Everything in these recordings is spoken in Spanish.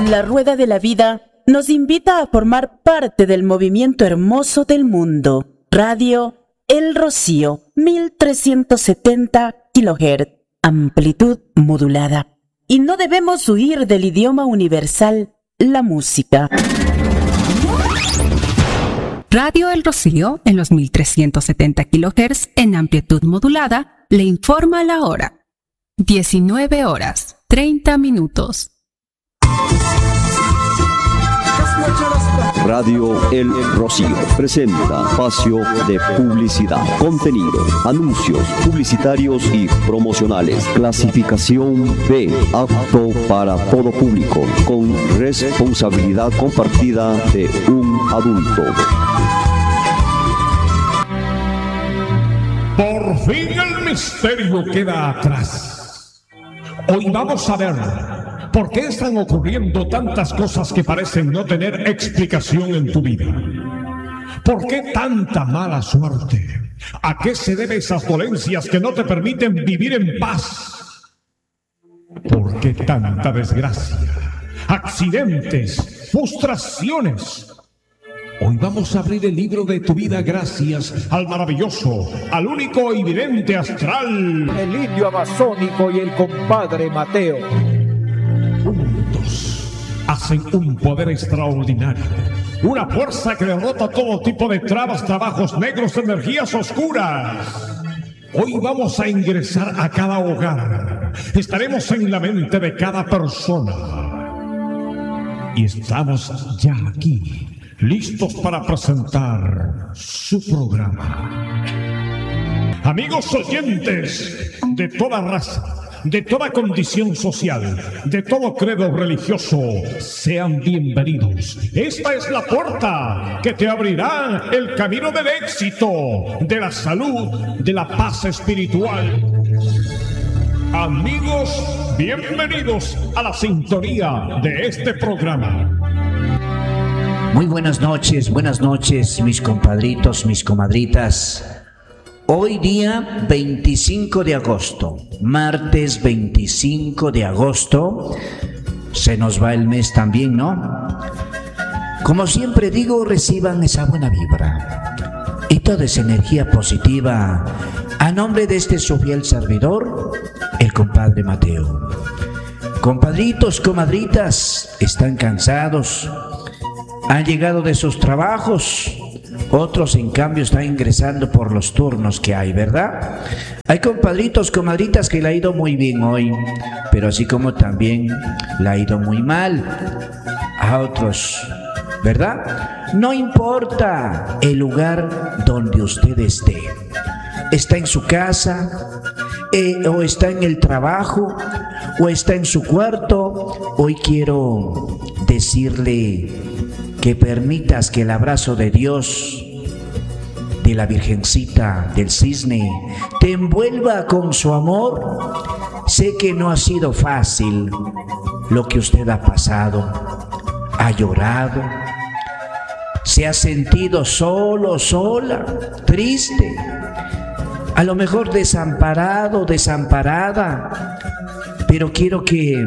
La rueda de la vida nos invita a formar parte del movimiento hermoso del mundo. Radio El Rocío, 1370 kHz, amplitud modulada. Y no debemos huir del idioma universal, la música. Radio El Rocío, en los 1370 kHz en amplitud modulada, le informa la hora. 19:30. Radio El Rocío presenta espacio de publicidad, contenido, anuncios publicitarios y promocionales. Clasificación B, apto para todo público, con responsabilidad compartida de un adulto. Por fin el misterio queda atrás. Hoy vamos a ver por qué están ocurriendo tantas cosas que parecen no tener explicación en tu vida. ¿Por qué tanta mala suerte? ¿A qué se deben esas dolencias que no te permiten vivir en paz? ¿Por qué tanta desgracia? Accidentes, frustraciones. Hoy vamos a abrir el libro de tu vida gracias al maravilloso, al único y vidente astral, el indio amazónico y el compadre Mateo. Juntos hacen un poder extraordinario, una fuerza que derrota todo tipo de trabas, trabajos negros, energías oscuras. Hoy vamos a ingresar a cada hogar, estaremos en la mente de cada persona y estamos ya aquí, listos para presentar su programa. Amigos oyentes de toda raza, de toda condición social, de todo credo religioso, sean bienvenidos. Esta es la puerta que te abrirá el camino del éxito, de la salud, de la paz espiritual. Amigos, bienvenidos a la sintonía de este programa. Muy buenas noches, mis compadritos, mis comadritas. Hoy día 25 de agosto, martes 25 de agosto, se nos va el mes también, ¿no? Como siempre digo, reciban esa buena vibra y toda esa energía positiva a nombre de este su fiel servidor, el compadre Mateo. Compadritos, comadritas, ¿están cansados? Han llegado de sus trabajos, otros en cambio están ingresando por los turnos que hay, ¿verdad? Hay compadritos, comadritas que le ha ido muy bien hoy, pero así como también le ha ido muy mal a otros, ¿verdad? No importa el lugar donde usted esté, está en su casa, o está en el trabajo, o está en su cuarto. Hoy quiero decirle que permitas que el abrazo de Dios, de la Virgencita del Cisne, te envuelva con su amor. Sé que no ha sido fácil lo que usted ha pasado. Ha llorado, se ha sentido solo, sola, triste, a lo mejor desamparado, desamparada. Pero quiero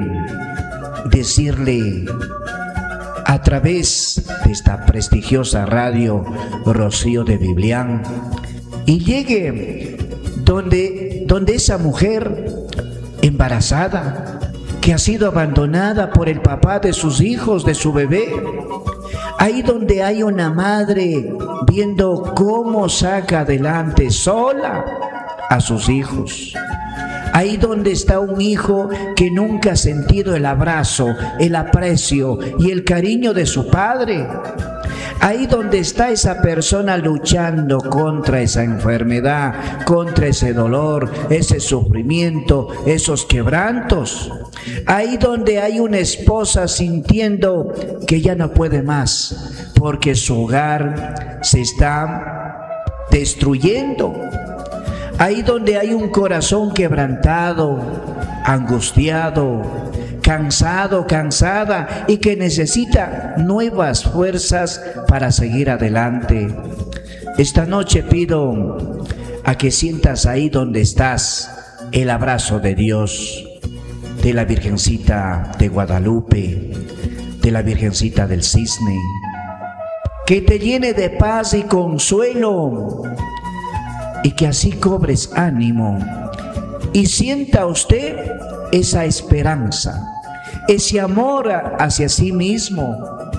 decirle a través de esta prestigiosa radio Rocío de Biblián, y llegue donde esa mujer embarazada que ha sido abandonada por el papá de sus hijos, de su bebé, ahí donde hay una madre viendo cómo saca adelante sola a sus hijos. Ahí donde está un hijo que nunca ha sentido el abrazo, el aprecio y el cariño de su padre. Ahí donde está esa persona luchando contra esa enfermedad, contra ese dolor, ese sufrimiento, esos quebrantos. Ahí donde hay una esposa sintiendo que ya no puede más, porque su hogar se está destruyendo. Ahí donde hay un corazón quebrantado, angustiado, cansado, cansada y que necesita nuevas fuerzas para seguir adelante. Esta noche pido a que sientas ahí donde estás el abrazo de Dios, de la Virgencita de Guadalupe, de la Virgencita del Cisne, que te llene de paz y consuelo, y que así cobres ánimo y sienta usted esa esperanza, ese amor hacia sí mismo,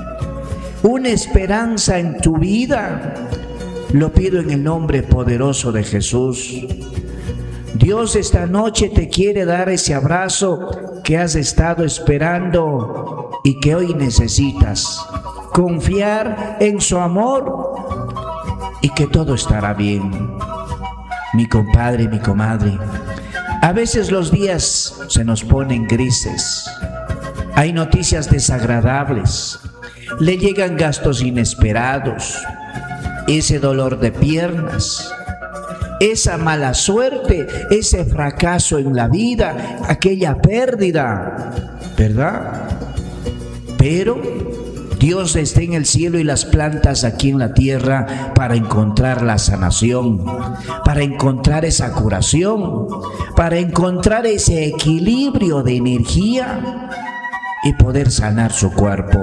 una esperanza en tu vida. Lo pido en el nombre poderoso de Jesús. Dios esta noche te quiere dar ese abrazo que has estado esperando y que hoy necesitas. Confiar en su amor y que todo estará bien. Mi compadre, mi comadre, a veces los días se nos ponen grises. Hay noticias desagradables. Le llegan gastos inesperados. Ese dolor de piernas, esa mala suerte, ese fracaso en la vida, aquella pérdida, ¿verdad? Pero Dios está en el cielo y las plantas aquí en la tierra para encontrar la sanación, para encontrar esa curación, para encontrar ese equilibrio de energía y poder sanar su cuerpo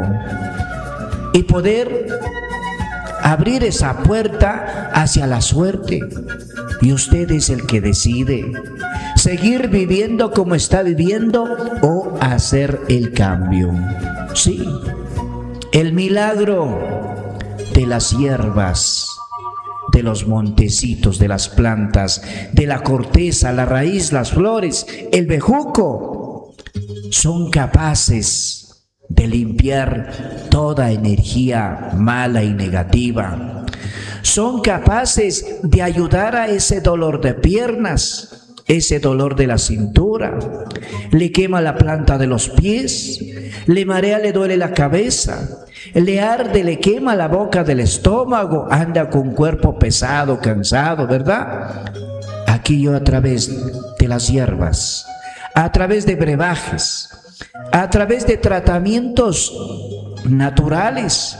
y poder abrir esa puerta hacia la suerte. Y usted es el que decide seguir viviendo como está viviendo o hacer el cambio. Sí, el milagro de las hierbas, de los montecitos, de las plantas, de la corteza, la raíz, las flores, el bejuco, son capaces de limpiar toda energía mala y negativa. Son capaces de ayudar a ese dolor de piernas, ese dolor de la cintura. Le quema la planta de los pies, le marea, le duele la cabeza, le arde, le quema la boca del estómago, anda con cuerpo pesado, cansado, ¿verdad? Aquí yo, a través de las hierbas, a través de brebajes, a través de tratamientos naturales,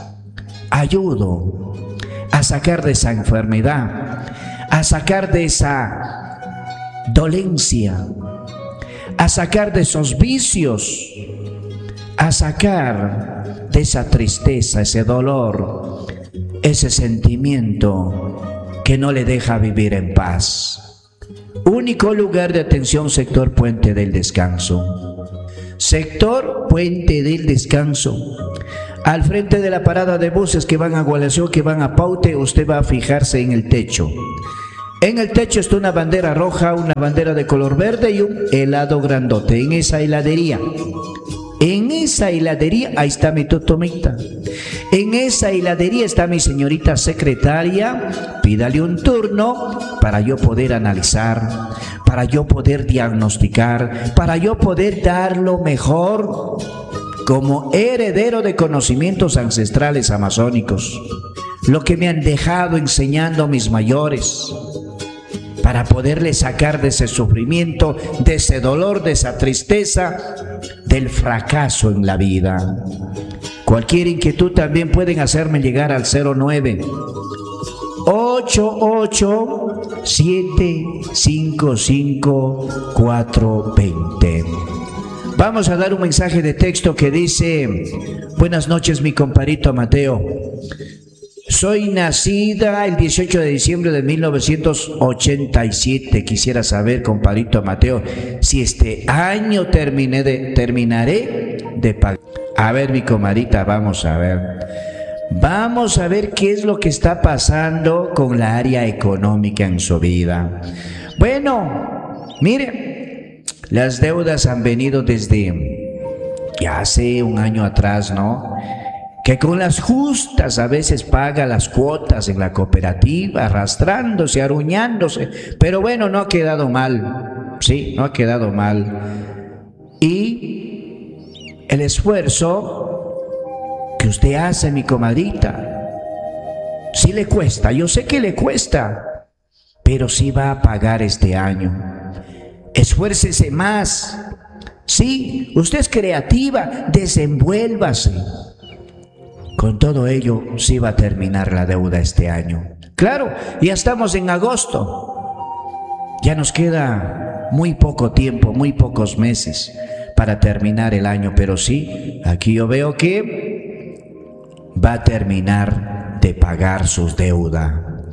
ayudo a sacar de esa enfermedad, a sacar de esa dolencia, a sacar de esos vicios, a sacar de esa tristeza, ese dolor, ese sentimiento que no le deja vivir en paz. Único lugar de atención, sector Puente del Descanso. Sector Puente del Descanso. Al frente de la parada de buses que van a Gualeazú, que van a Paute, usted va a fijarse en el techo. En el techo está una bandera roja, una bandera de color verde y un helado grandote. En esa heladería, ahí está mi totomita. En esa heladería está mi señorita secretaria. Pídale un turno para yo poder analizar, para yo poder diagnosticar, para yo poder dar lo mejor como heredero de conocimientos ancestrales amazónicos, lo que me han dejado enseñando mis mayores, para poderle sacar de ese sufrimiento, de ese dolor, de esa tristeza, del fracaso en la vida. Cualquier inquietud también pueden hacerme llegar al 09 88 755 420. Vamos a dar un mensaje de texto que dice: buenas noches, mi compadrito Mateo. Soy nacida el 18 de diciembre de 1987. Quisiera saber, compadrito Mateo, si este año terminaré de pagar. A ver, mi comadita, vamos a ver. Vamos a ver qué es lo que está pasando con la área económica en su vida. Bueno, mire, las deudas han venido desde ya hace un año atrás, ¿no? Que con las justas a veces paga las cuotas en la cooperativa, arrastrándose, aruñándose, pero bueno, no ha quedado mal, sí, no ha quedado mal. Y el esfuerzo que usted hace, mi comadrita, sí le cuesta, yo sé que le cuesta, pero sí va a pagar este año. Esfuércese más, sí, usted es creativa, desenvuélvase. Con todo ello, sí va a terminar la deuda este año. Claro, ya estamos en agosto. Ya nos queda muy poco tiempo, muy pocos meses. para terminar el año, pero sí, aquí yo veo que va a terminar de pagar sus deudas.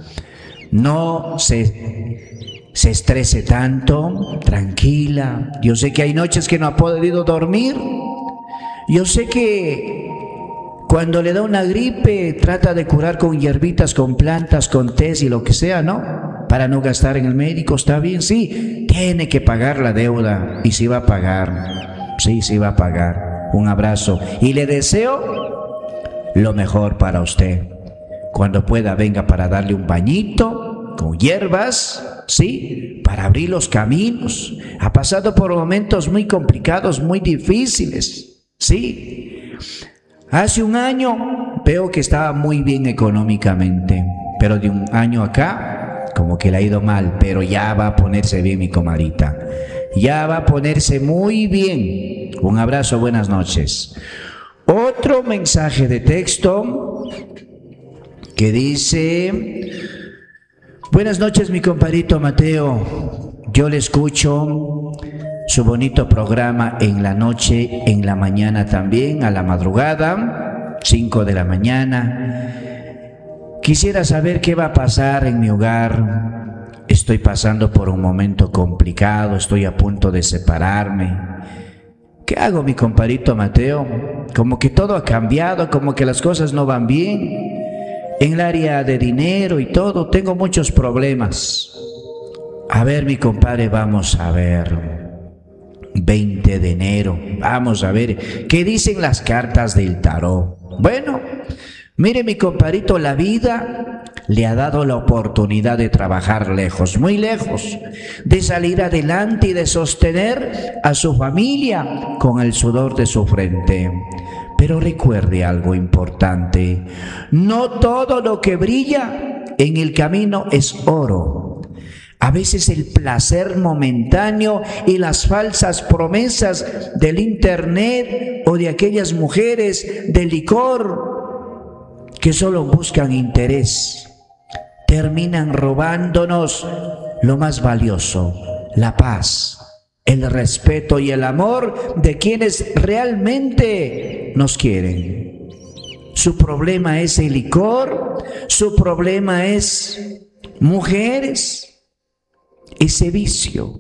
No se estrese tanto, tranquila. Yo sé que hay noches que no ha podido dormir. Yo sé que cuando le da una gripe trata de curar con hierbitas, con plantas, con tés y lo que sea, ¿no? Para no gastar en el médico, está bien, sí, tiene que pagar la deuda y sí va a pagar, sí va a pagar. Un abrazo y le deseo lo mejor para usted. Cuando pueda, venga para darle un bañito con hierbas, sí, para abrir los caminos. Ha pasado por momentos muy complicados, muy difíciles, sí. Hace un año veo que estaba muy bien económicamente, pero de un año acá como que le ha ido mal, pero ya va a ponerse bien, mi comadrita. Ya va a ponerse muy bien. Un abrazo, buenas noches. Otro mensaje de texto que dice: buenas noches, mi compadrito Mateo. Yo le escucho su bonito programa en la noche, en la mañana también, a la madrugada, 5 de la mañana. Quisiera saber qué va a pasar en mi hogar. Estoy pasando por un momento complicado, estoy a punto de separarme. ¿Qué hago, mi compadrito Mateo? Como que todo ha cambiado, como que las cosas no van bien. En el área de dinero y todo, tengo muchos problemas. A ver, mi compadre, vamos a ver. 20 de enero, vamos a ver qué dicen las cartas del tarot. Bueno, mire, mi compadrito, la vida le ha dado la oportunidad de trabajar lejos, muy lejos, de salir adelante y de sostener a su familia con el sudor de su frente. Pero recuerde algo importante: no todo lo que brilla en el camino es oro. A veces el placer momentáneo y las falsas promesas del internet o de aquellas mujeres de licor que solo buscan interés, terminan robándonos lo más valioso: la paz, el respeto y el amor de quienes realmente nos quieren. Su problema es el licor, su problema es mujeres. Ese vicio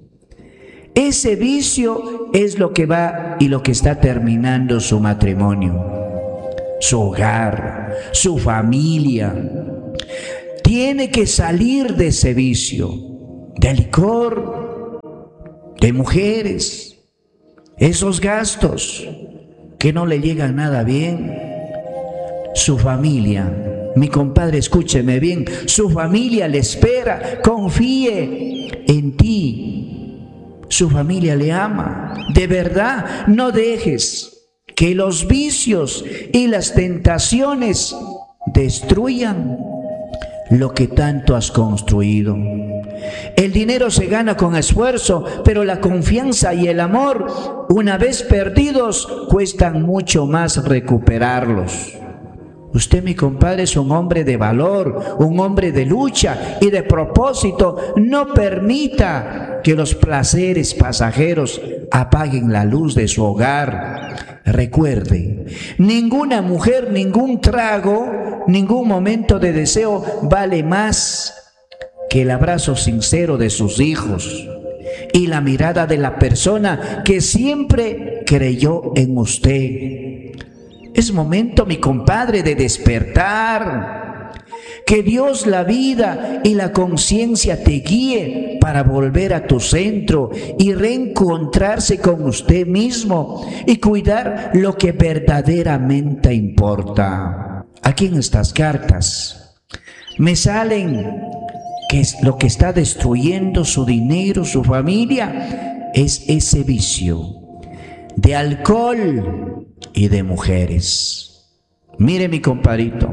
es lo que va y lo que está terminando su matrimonio, su hogar, su familia. Tiene que salir de ese vicio, de licor, de mujeres, esos gastos que no le llegan nada bien. Su familia, mi compadre, escúcheme bien, su familia le espera, confíe en ti. Su familia le ama. De verdad, no dejes que los vicios y las tentaciones destruyan lo que tanto has construido. El dinero se gana con esfuerzo, pero la confianza y el amor, una vez perdidos, cuestan mucho más recuperarlos. Usted, mi compadre, es un hombre de valor, un hombre de lucha y de propósito. No permita que los placeres pasajeros apaguen la luz de su hogar. Recuerde, ninguna mujer, ningún trago, ningún momento de deseo vale más que el abrazo sincero de sus hijos y la mirada de la persona que siempre creyó en usted. Es momento, mi compadre, de despertar. Que Dios, la vida y la conciencia te guíe para volver a tu centro y reencontrarse con usted mismo y cuidar lo que verdaderamente importa. Aquí en estas cartas me salen que es lo que está destruyendo su dinero, su familia, es ese vicio de alcohol y de mujeres. Mire, mi compadrito,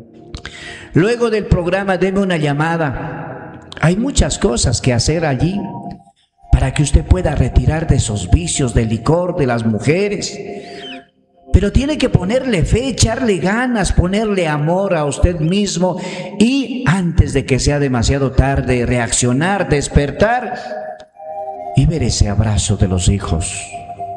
luego del programa deme una llamada. Hay muchas cosas que hacer allí para que usted pueda retirar de esos vicios del licor, de las mujeres. Pero tiene que ponerle fe, echarle ganas, ponerle amor a usted mismo y antes de que sea demasiado tarde, reaccionar, despertar y ver ese abrazo de los hijos.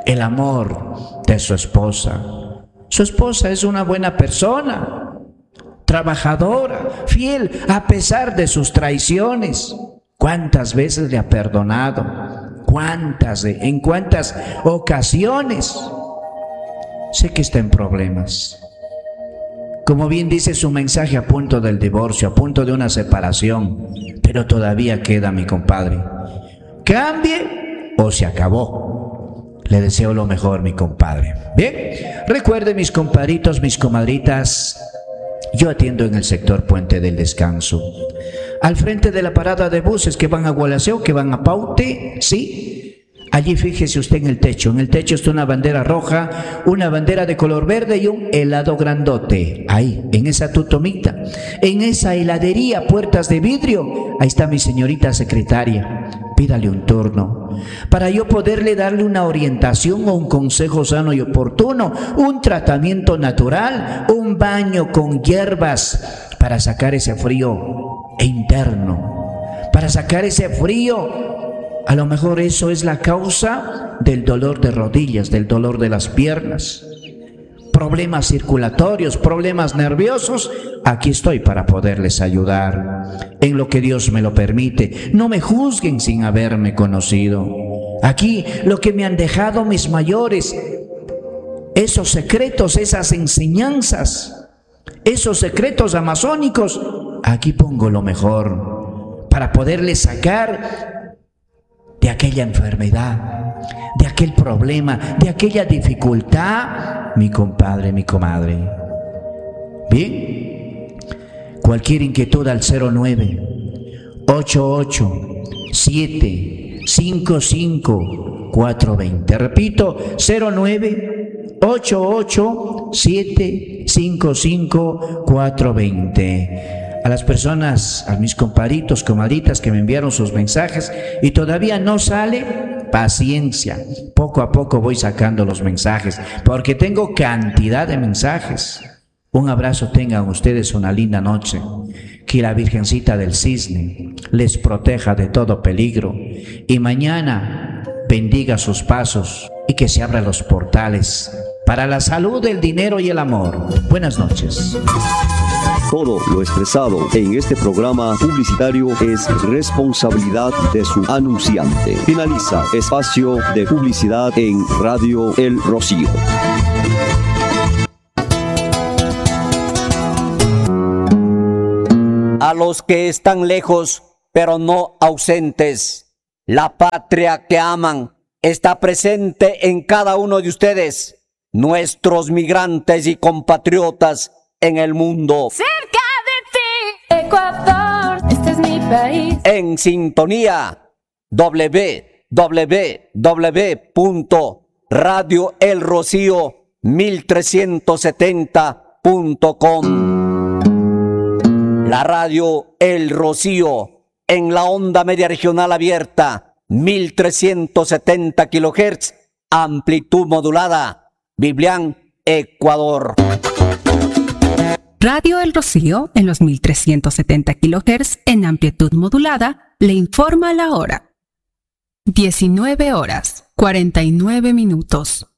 el amor de su esposa. Su esposa es una buena persona, trabajadora, fiel a pesar de sus traiciones. ¿Cuántas veces le ha perdonado? ¿En cuántas ocasiones? Sé que está en problemas. Como bien dice su mensaje, a punto del divorcio, a punto de una separación, pero todavía queda, mi compadre. Cambie o se acabó. Le deseo lo mejor, mi compadre. Bien, recuerde, mis compadritos, mis comadritas, yo atiendo en el sector Puente del Descanso, al frente de la parada de buses que van a Gualaceo, que van a Paute, ¿sí? Allí fíjese usted en el techo está una bandera roja, una bandera de color verde y un helado grandote. Ahí, en esa tutomita, en esa heladería, puertas de vidrio, ahí está mi señorita secretaria. Pídale un turno para yo poderle darle una orientación o un consejo sano y oportuno, un tratamiento natural, un baño con hierbas para sacar ese frío interno, para sacar ese frío. A lo mejor eso es la causa del dolor de rodillas, del dolor de las piernas, problemas circulatorios, problemas nerviosos. Aquí estoy para poderles ayudar en lo que Dios me lo permite. No me juzguen sin haberme conocido. Aquí lo que me han dejado mis mayores, esos secretos, esas enseñanzas, esos secretos amazónicos, aquí pongo lo mejor para poderles sacar de aquella enfermedad, de aquel problema, de aquella dificultad, mi compadre, mi comadre. Bien, cualquier inquietud al 09-88-755-420. Repito, 09-88-755-420. A las personas, a mis compadritos, comadritas que me enviaron sus mensajes y todavía no sale, paciencia. Poco a poco voy sacando los mensajes porque tengo cantidad de mensajes. Un abrazo, tengan ustedes una linda noche. Que la Virgencita del Cisne les proteja de todo peligro y mañana bendiga sus pasos y que se abran los portales para la salud, el dinero y el amor. Buenas noches. Todo lo expresado en este programa publicitario es responsabilidad de su anunciante. Finaliza espacio de publicidad en Radio El Rocío. A los que están lejos, pero no ausentes, la patria que aman está presente en cada uno de ustedes, nuestros migrantes y compatriotas en el mundo. Cerca de ti, Ecuador, este es mi país. En sintonía, www.radioelrocío1370.com. La radio El Rocío en la onda media regional abierta, 1370 kHz, amplitud modulada, Biblián, Ecuador. Radio El Rocío, en los 1370 kHz en amplitud modulada, le informa la hora. 19 horas, 49 minutos.